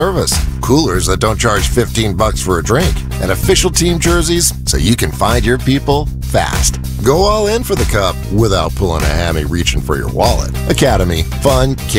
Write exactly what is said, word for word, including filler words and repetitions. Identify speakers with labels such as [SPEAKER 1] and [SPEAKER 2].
[SPEAKER 1] service, coolers that don't charge fifteen bucks for a drink, and official team jerseys so you can find your people fast. Go all in for the Cup without pulling a hammy reaching for your wallet. Academy. Fun can't